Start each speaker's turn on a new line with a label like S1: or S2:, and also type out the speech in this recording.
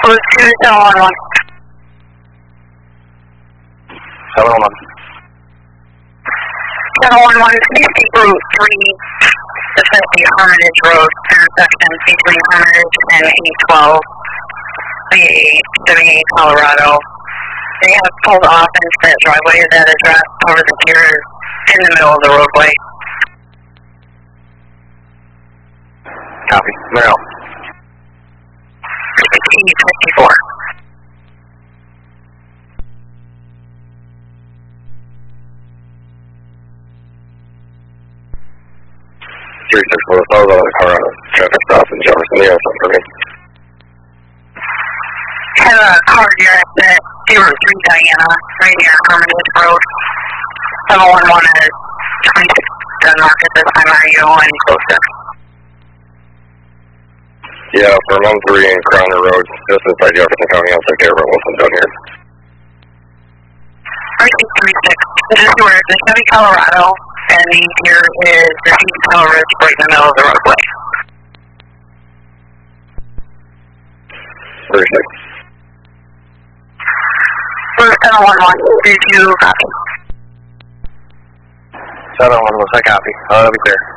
S1: Close to 711.
S2: 711.
S1: 711, please take Route 3, specifically Hermitage Road, intersection between Hermitage and 812, the Colorado. They have pulled off into that driveway. That address over the pier is in the middle of the roadway.
S2: Copy. Merrill.
S1: 54.
S2: 364 South on the Colorado traffic stop in Jefferson. You have something for me?
S1: Have a car direct at 03 Diana, right near Hermitage Road. 711 is 26 Denmark at this time. Are you any closer?
S2: Yeah, for 13 and Crowner Road, just inside Jefferson County. I'll take care of it once I'm done here.
S1: 3636. This is where the Chevy Colorado and the here is the East Colorado right in the middle of the roadway.
S2: 36.
S1: For 711, did you copy?
S2: 711, I copy. That'll be clear.